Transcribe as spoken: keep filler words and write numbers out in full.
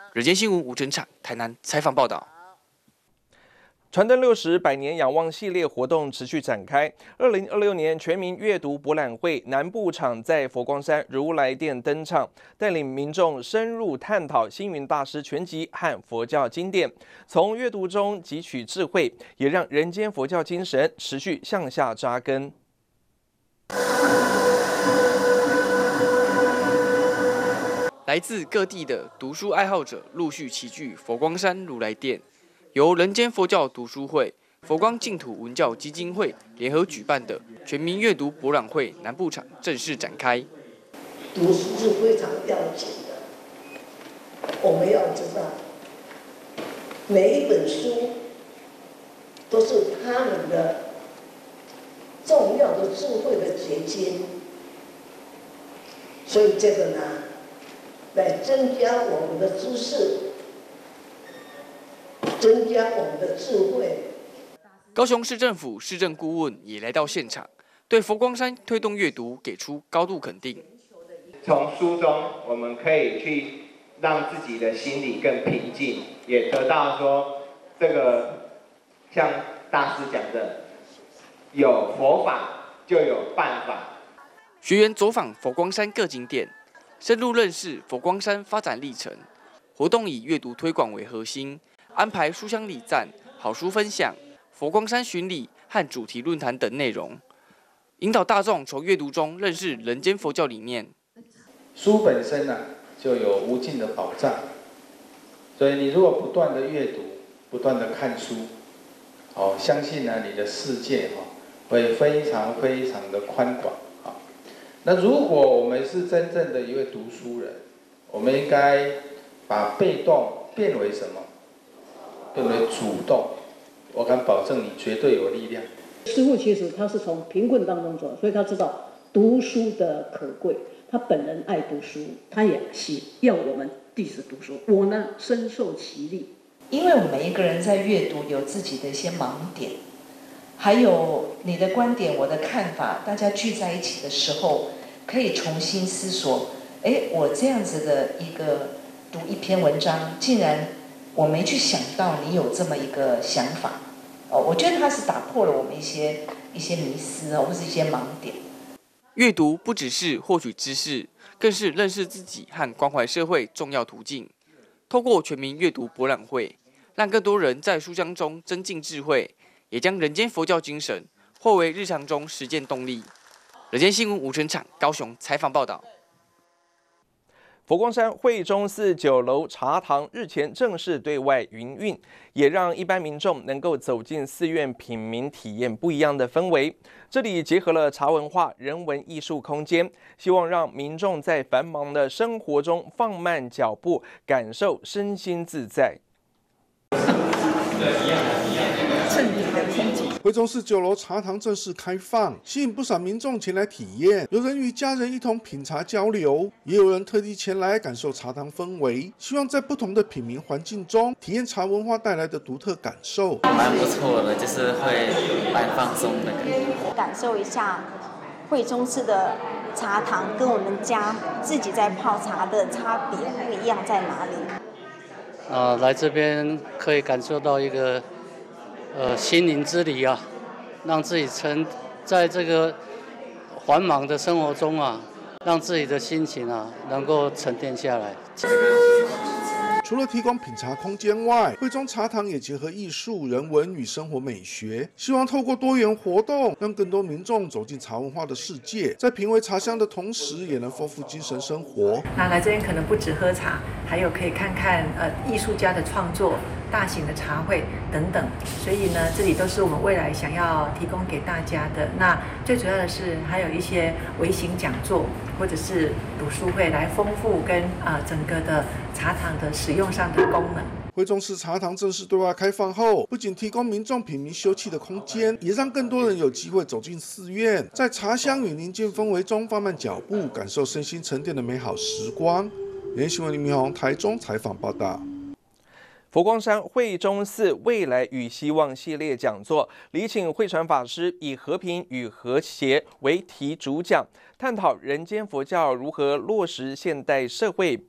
日间新闻吴真场台南采访报道。 传灯六十百年仰望系列活动持续展开。二零二六年全民阅读博览会南部场在佛光山如来殿登场，带领民众深入探讨星云大师全集和佛教经典，从阅读中汲取智慧，也让人间佛教精神持续向下扎根。 来自各地的读书爱好者陆续齐聚佛光山如来殿。由人间佛教读书会、佛光净土文教基金会联合举办的全民阅读博览会南部场正式展开。 读书是非常要紧的，我们要知道，每一本书都是他们的重要的智慧的结晶，所以这个呢，来增加我们的知识。增加我们的智慧。 高雄市政府市政顾问也来到现场，对佛光山推动阅读给出高度肯定。 从书中，我们可以去让自己的心里更平静，也得到说这个像大师讲的，有佛法就有办法。 学员走访佛光山各景点，深入认识佛光山发展历程。活动以阅读推广为核心。安排书香礼赞、好书分享、佛光山巡礼和主题论坛等内容，引导大众从阅读中认识人间佛教理念。 书本身呢、啊、就有无尽的宝藏，所以你如果不断的阅读、不断的看书，哦，相信呢你的世界哦会非常非常的宽广啊。那如果我们是真正的一位读书人，我们应该把被动变为什么？变为主动，我敢保证你绝对有力量。 师父其实他是从贫困当中走，所以他知道读书的可贵。他本人爱读书，他也是要我们弟子读书。我呢，深受其力。 因为我们每一个人在阅读有自己的一些盲点，还有你的观点、我的看法，大家聚在一起的时候，可以重新思索：哎，我这样子的一个读一篇文章，竟然。我没去想到你有这么一个想法，哦，我觉得它是打破了我们一些一些迷思啊，或是一些盲点。 阅读不只是获取知识，更是认识自己和关怀社会重要途径。透过全民阅读博览会，让更多人在书香中增进智慧，也将人间佛教精神化为日常中实践动力。人间新闻吴成场高雄采访报道。 佛光山惠中寺九楼茶堂日前正式对外营运，也让一般民众能够走进寺院品茗，体验不一样的氛围。这里结合了茶文化、人文艺术空间，希望让民众在繁忙的生活中放慢脚步，感受身心自在。 惠中寺九楼茶堂正式开放，吸引不少民众前来体验。有人与家人一同品茶交流，也有人特地前来感受茶堂氛围，希望在不同的品茗环境中体验茶文化带来的独特感受。 蛮不错的，就是会蛮放松的感觉， 感受一下惠中寺的茶堂跟我们家自己在泡茶的差别不一样在哪里？ 呃，来这边可以感受到一个。呃，心灵之旅啊，让自己沉在这个繁忙的生活中啊，让自己的心情啊能够沉淀下来。 除了提供品茶空间外，惠中茶堂也结合艺术、人文与生活美学，希望透过多元活动，让更多民众走进茶文化的世界，在品味茶香的同时，也能丰富精神生活。 那来这边可能不止喝茶，还有可以看看呃艺术家的创作、大型的茶会等等。所以呢，这里都是我们未来想要提供给大家的。那最主要的是还有一些微型讲座或者是读书会，来丰富跟呃整个的茶堂的使用上的功能。 惠中寺茶堂正式对外开放后，不仅提供民众品茗休憩的空间，也让更多人有机会走进寺院，在茶香与宁静氛围中放慢脚步，感受身心沉淀的美好时光。联合新闻林明宏台中采访报道。 佛光山惠中寺未来与希望系列讲座，礼请慧传法师以和平与和谐为题主讲，探讨人间佛教如何落实现代社会